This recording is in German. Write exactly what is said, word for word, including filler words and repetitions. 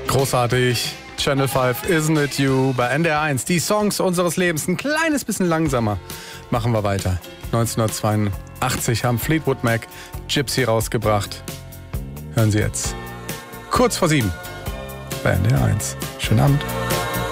Großartig. Channel fünf, Isn't It You bei N D R eins. Die Songs unseres Lebens. Ein kleines bisschen langsamer. Machen wir weiter. neunzehnhundertzweiundachtzig haben Fleetwood Mac Gypsy rausgebracht. Hören Sie jetzt. Kurz vor sieben bei N D R eins. Schönen Abend.